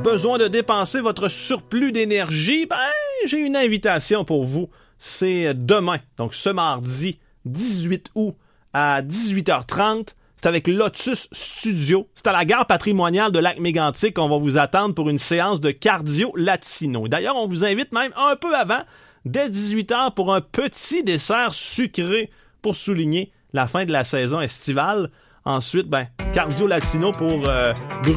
besoin de dépenser votre surplus d'énergie, ben, j'ai une invitation pour vous. C'est demain, donc ce mardi 18 août à 18h30. C'est avec Lotus Studio. C'est à la gare patrimoniale de Lac-Mégantic qu'on va vous attendre pour une séance de cardio latino. D'ailleurs, on vous invite même un peu avant, dès 18h, pour un petit dessert sucré pour souligner la fin de la saison estivale. Ensuite, cardio latino pour